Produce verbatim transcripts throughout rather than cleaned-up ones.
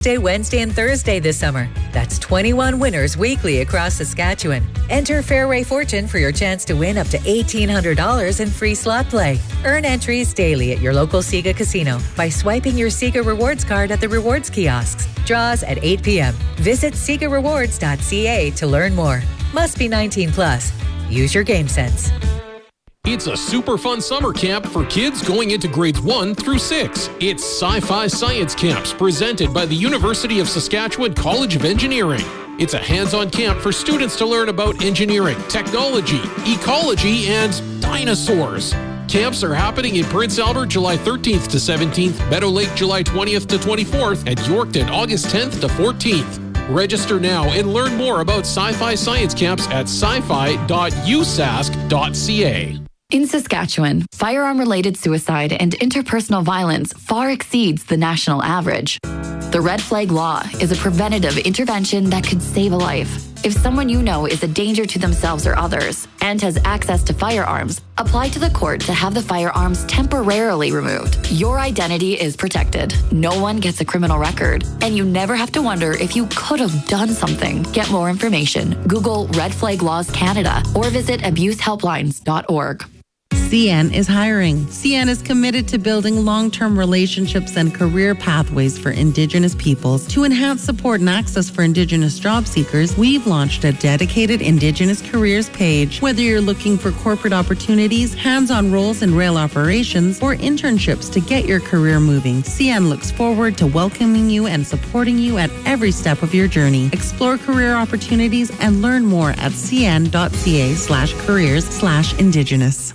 Day, Wednesday, and Thursday this summer. That's twenty-one winners weekly across Saskatchewan. Enter Fairway Fortune for your chance to win up to eighteen hundred dollars in free slot play. Earn entries daily at your local Sega casino by swiping your Sega Rewards card at the rewards kiosks. Draws at eight p.m. Visit sega rewards dot c a to learn more. Must be nineteen plus. Use your game sense. It's a super fun summer camp for kids going into grades one through six. It's Sci-Fi Science Camps presented by the University of Saskatchewan College of Engineering. It's a hands-on camp for students to learn about engineering, technology, ecology, and dinosaurs. Camps are happening in Prince Albert July thirteenth to seventeenth, Meadow Lake July twentieth to twenty-fourth, and Yorkton August tenth to fourteenth. Register now and learn more about Sci-Fi Science Camps at sci fi dot u sask dot c a. In Saskatchewan, firearm-related suicide and interpersonal violence far exceeds the national average. The Red Flag Law is a preventative intervention that could save a life. If someone you know is a danger to themselves or others and has access to firearms, apply to the court to have the firearms temporarily removed. Your identity is protected. No one gets a criminal record, and you never have to wonder if you could have done something. Get more information. Google Red Flag Laws Canada or visit abuse helplines dot org. C N is hiring. C N is committed to building long-term relationships and career pathways for Indigenous peoples. To enhance support and access for Indigenous job seekers, we've launched a dedicated Indigenous careers page. Whether you're looking for corporate opportunities, hands-on roles in rail operations, or internships to get your career moving, C N looks forward to welcoming you and supporting you at every step of your journey. Explore career opportunities and learn more at cn.ca slash careers slash Indigenous.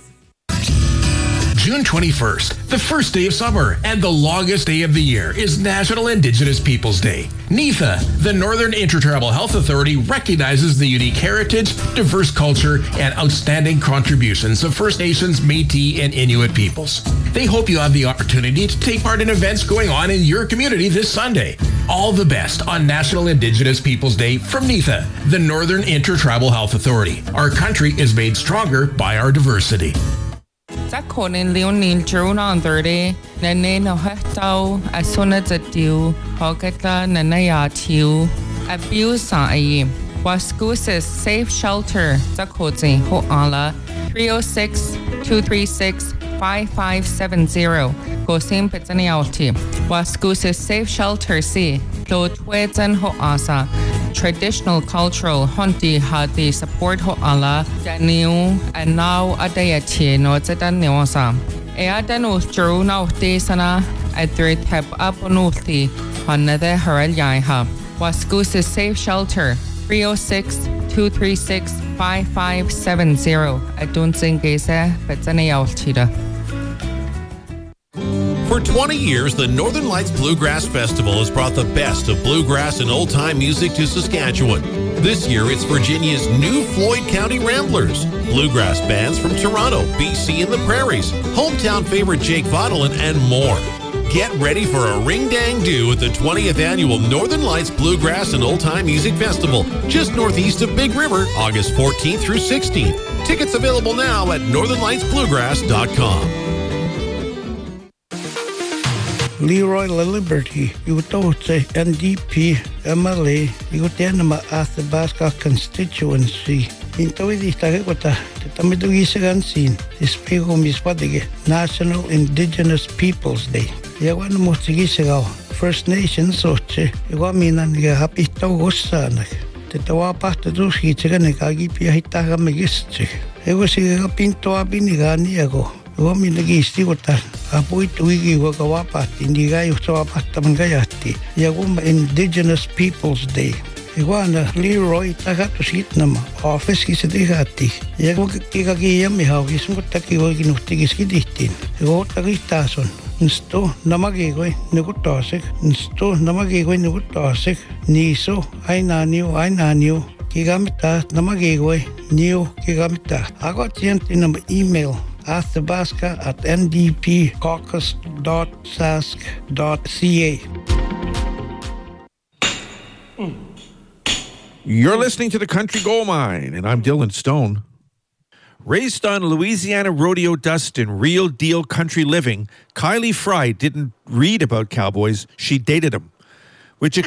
June twenty-first, the first day of summer and the longest day of the year, is National Indigenous Peoples Day. NIFA, the Northern Intertribal Health Authority, recognizes the unique heritage, diverse culture, and outstanding contributions of First Nations, Métis, and Inuit peoples. They hope you have the opportunity to take part in events going on in your community this Sunday. All the best on National Indigenous Peoples Day from NIFA, the Northern Intertribal Health Authority. Our country is made stronger by our diversity. Zakonin Leonil Juna thirty, Nene no Hetau, Asuna Zatiu, Hogata Nanaya Tiu, Abuse Ai, Waskusis Safe Shelter, Zakoti Hoala, three oh six, two three six, five five seven zero, Gosim Petaniauti, Waskusis Safe Shelter C, Lotwetan Hoasa. Traditional cultural hunti hati support ho ala daniu and now adayati no zedaniosa. Eadanu drew now desana at three tap up onuti on the Haraliha. Waskus Safe Shelter three oh six, two three six, five five seven zero. I don't think it's a but any altida. For twenty years, the Northern Lights Bluegrass Festival has brought the best of bluegrass and old-time music to Saskatchewan. This year, it's Virginia's new Floyd County Ramblers, bluegrass bands from Toronto, B C, and the Prairies, hometown favorite Jake Vaudelin, and more. Get ready for a ring-dang-do at the twentieth Annual Northern Lights Bluegrass and Old-Time Music Festival, just northeast of Big River, August fourteenth through sixteenth. Tickets available now at northern lights bluegrass dot com. Leroy La Liberty, you told say N D P, M L A, you tenama Athabasca constituency. In Tawidi Tahekota, the Tamidugisagan scene, the Spego Miswadige, National Indigenous Peoples Day. Yawan Motigisao, First Nations Soche, Iwaminan Happy Togosanak. The Tawapa to do Hitchaganagi Piahitaga Magistic. It was a pinto abiniganiago. Wami nagisti wata apoy tuigi wakawapa indigayo sa patamangayati yaguma Indigenous Peoples Day iguana Leroy tagatusit nama office kisadihati yago kikagiyam ihawis mo takiwagi nutigis kiditin igo tagitason nsto namagigoy nugutosik nsto namagigoy nugutosik niso ay nanio ay nanio kigamita namagigoy niyo kigamita agot yan tinam email Athabasca at n d p caucus dot sask dot c a. You're listening to the Country Gold Mine, and I'm Dylan Stone. Raised on Louisiana rodeo dust and real deal country living, Kylie Fry didn't read about cowboys, she dated them. which